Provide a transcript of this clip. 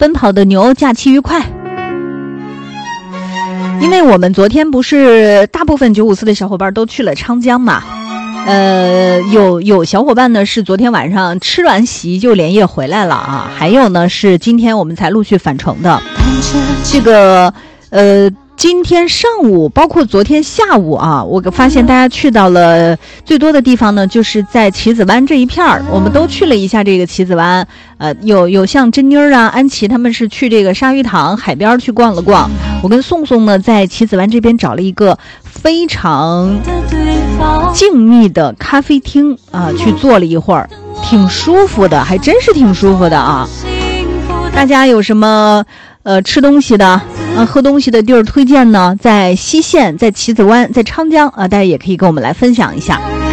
奔跑的牛假期愉快。因为我们昨天不是大部分954的小伙伴都去了昌江嘛，有小伙伴呢是昨天晚上吃完席就连夜回来了啊，还有呢是今天我们才陆续返程的。这个今天上午包括昨天下午啊，我发现大家去到了最多的地方呢，就是在棋子湾这一片儿，我们都去了一下这个棋子湾。有像珍妮儿啊、安琪他们是去这个鲨鱼塘海边去逛了逛。我跟宋宋呢在棋子湾这边找了一个非常静谧的咖啡厅啊，去坐了一会儿，挺舒服的，还真是挺舒服的啊。大家有什么吃东西的喝东西的地儿推荐呢？在西线，在棋子湾，在昌江啊，大家也可以跟我们来分享一下。